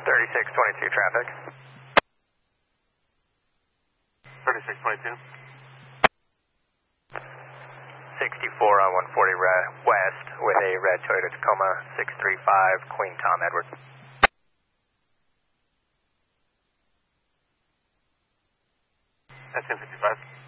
3622 traffic. 3622. 64 on 140 West with a red Toyota Tacoma 635 Queen Tom Edward. That's 1055.